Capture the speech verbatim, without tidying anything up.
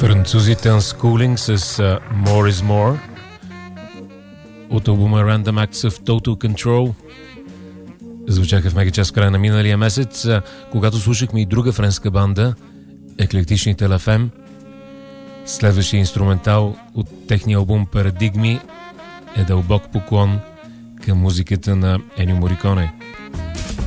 Французите Unschooling с uh, More is More от албума Random Acts of Total Control. Звучаха в Мегачас в края на миналия месец, uh, когато слушахме и друга френска банда, Еклектичните La Femme. Следващия инструментал от техния албум Парадигми е дълбок поклон към музиката на Енио Мориконе.